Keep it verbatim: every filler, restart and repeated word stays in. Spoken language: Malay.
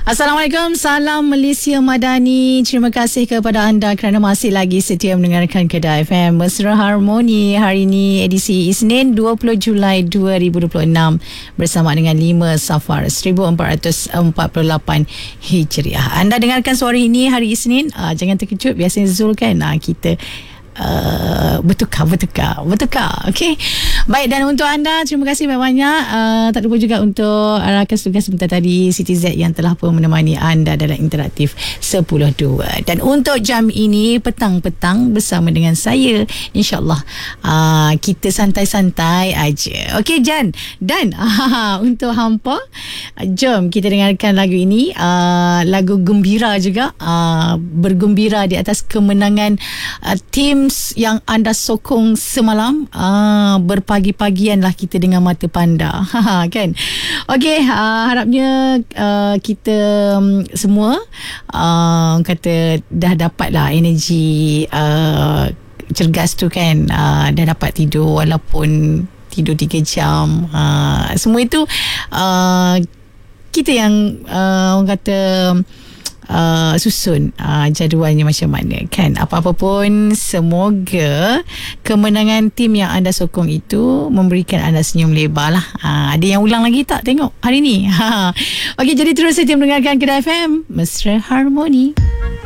Assalamualaikum, salam Malaysia Madani. Terima kasih kepada anda kerana masih lagi setia mendengarkan Kedah F M Mesra Harmoni. Hari ini edisi Isnin dua puluh Julai dua ribu dua puluh enam bersama dengan lima Safar seribu empat ratus empat puluh lapan Hijriah. Anda dengarkan suara ini hari Isnin, uh, jangan terkejut, biasanya Zul kan uh, kita Uh, bertukar, bertukar, bertukar. Okey. Baik, dan untuk anda, terima kasih banyak-banyak. Uh, tak lupa juga untuk rakan tugas sebentar tadi, Siti Z yang telah pun menemani anda dalam interaktif sepuluh dua. Dan untuk jam ini, petang-petang bersama dengan saya, InsyaAllah uh, kita santai-santai aja. Okey, Jan. Dan uh, untuk hampa, jom kita dengarkan lagu ini. Uh, lagu gembira juga. Uh, bergembira di atas kemenangan uh, tim yang anda sokong semalam. uh, Berpagi-pagian lah kita dengan mata panda. Kan? Okey, uh, harapnya uh, kita um, semua uh, kata dah dapat lah energi uh, cergas tu kan. uh, Dah dapat tidur walaupun tidur tiga jam. uh, Semua itu uh, kita yang uh, orang kata Uh, susun uh, jadualnya macam mana kan. Apa-apa pun, semoga kemenangan tim yang anda sokong itu memberikan anda senyum lebar lah. uh, Ada yang ulang lagi tak tengok hari ni? Okey, jadi terus saja mendengarkan Kedah F M Mesra Harmoni.